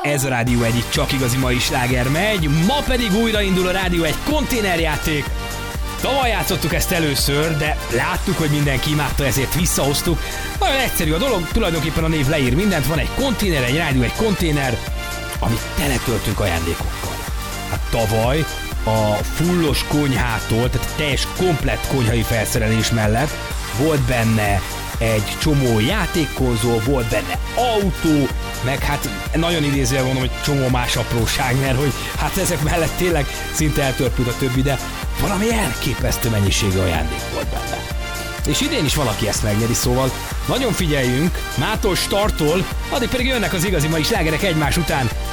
Ez a Rádió egyik csak igazi mai sláger megy, ma pedig újraindul a Rádió egy konténerjáték. Tavaly játszottuk ezt először, de láttuk, hogy mindenki imádta, ezért visszahoztuk. Nagyon egyszerű a dolog, tulajdonképpen a név leír mindent, van egy konténer, egy rádió, egy konténer, amit teletöltünk ajándékokkal. Hát tavaly a fullos konyhától, tehát teljes komplett konyhai felszerelés mellett volt benne egy csomó játékkonzol, volt benne autó, meg hát nagyon idézően mondom, hogy csomó más apróság, mert hogy hát ezek mellett tényleg szinte eltörpült a többi, de valami elképesztő mennyiségű ajándék volt benne. És idén is valaki ezt megnyeri, szóval nagyon figyeljünk, mától starttól, addig pedig jönnek az igazi mai slágerek egymás után.